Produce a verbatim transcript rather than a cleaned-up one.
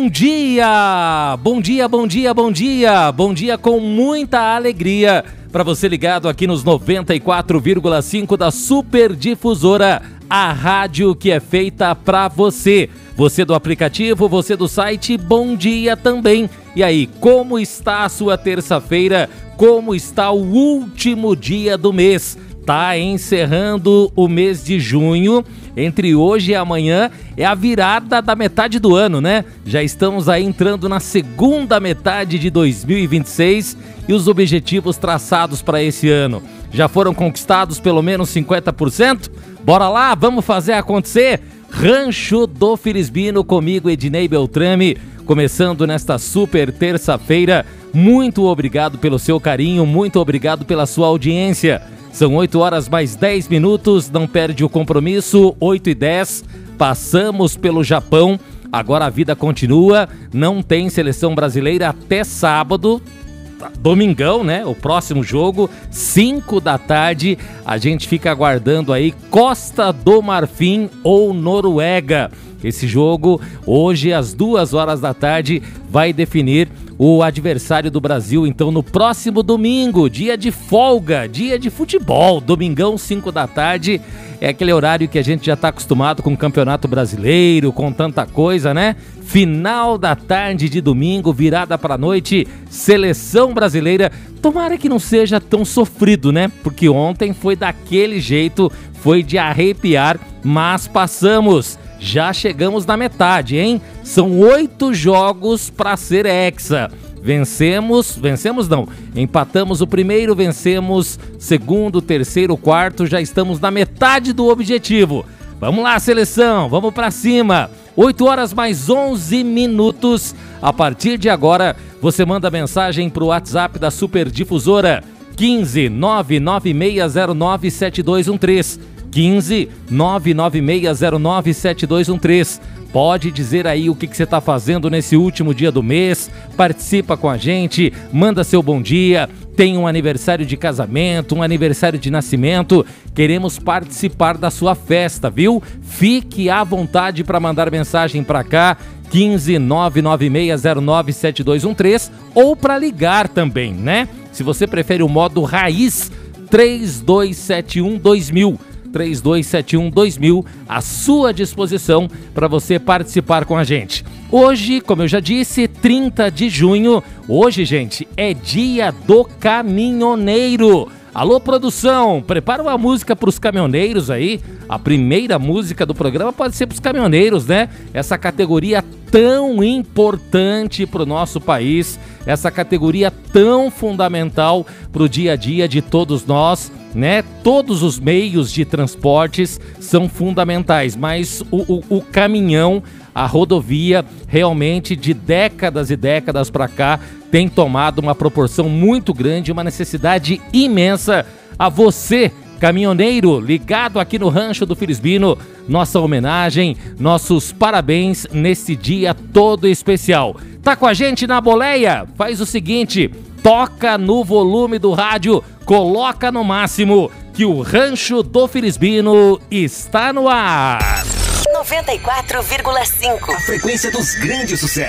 dia! Bom dia, bom dia, bom dia! Bom dia com muita alegria para você ligado aqui nos noventa e quatro vírgula cinco da Super Difusora, a rádio que é feita para você. Você do aplicativo, você do site, bom dia também. E aí, como está a sua terça-feira? Como está o último dia do mês? Tá encerrando o mês de junho. Entre hoje e amanhã é a virada da metade do ano, né? Já estamos aí entrando na segunda metade de dois mil e vinte e seis e os objetivos traçados para esse ano já foram conquistados pelo menos cinquenta por cento? Bora lá, vamos fazer acontecer? Rancho do Filisbino comigo, Ednei Beltrame, começando nesta super terça-feira. Muito obrigado pelo seu carinho, muito obrigado pela sua audiência. São oito horas mais dez minutos, não perde o compromisso, oito e dez, passamos pelo Japão, agora a vida continua, não tem seleção brasileira até sábado, domingão, né? O próximo jogo, cinco da tarde, a gente fica aguardando aí Costa do Marfim ou Noruega. Esse jogo, hoje às duas horas da tarde, vai definir o adversário do Brasil, então no próximo domingo, dia de folga, dia de futebol, domingão, cinco da tarde, é aquele horário que a gente já está acostumado com o Campeonato Brasileiro, com tanta coisa, né? Final da tarde de domingo, virada para a noite, seleção brasileira. Tomara que não seja tão sofrido, né? Porque ontem foi daquele jeito, foi de arrepiar, mas passamos. Já chegamos na metade, hein? São oito jogos para ser hexa. Vencemos, vencemos não, empatamos o primeiro, vencemos segundo, terceiro, quarto, já estamos na metade do objetivo. Vamos lá, seleção, vamos para cima. oito horas mais onze minutos. A partir de agora, você manda mensagem para o WhatsApp da Super Difusora, quinze, nove nove seis zero nove sete dois um três. quinze, nove nove seis zero nove sete dois um três. Pode dizer aí o que, que você está fazendo nesse último dia do mês, participa com a gente, manda seu bom dia, tem um aniversário de casamento, um aniversário de nascimento, queremos participar da sua festa, viu? Fique à vontade para mandar mensagem para cá, quinze, nove nove seis zero nove sete dois um três, ou para ligar também, né? Se você prefere o modo raiz, três dois sete um dois mil. três dois sete um dois mil, à sua disposição para você participar com a gente. Hoje, como eu já disse, trinta de junho, hoje, gente, é dia do caminhoneiro. Alô, produção, prepara uma música para os caminhoneiros aí. A primeira música do programa pode ser para os caminhoneiros, né? Essa categoria tão importante para o nosso país, essa categoria tão fundamental para o dia a dia de todos nós, né? Todos os meios de transportes são fundamentais, mas o, o, o caminhão, a rodovia, realmente de décadas e décadas para cá, tem tomado uma proporção muito grande, uma necessidade imensa. A você, caminhoneiro, ligado aqui no Rancho do Filisbino, nossa homenagem, nossos parabéns nesse dia todo especial. Tá com a gente na boleia? Faz o seguinte, toca no volume do rádio, coloca no máximo, que o Rancho do Filisbino está no ar. noventa e quatro vírgula cinco. A frequência dos grandes sucessos.